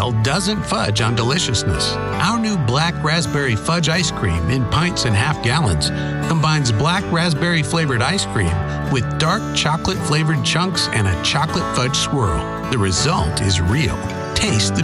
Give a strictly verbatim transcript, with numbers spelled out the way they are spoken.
style doesn't fudge on deliciousness. Our new Black Raspberry Fudge Ice Cream in pints and half gallons combines black raspberry flavored ice cream with dark chocolate flavored chunks and a chocolate fudge swirl. The result is real. Taste the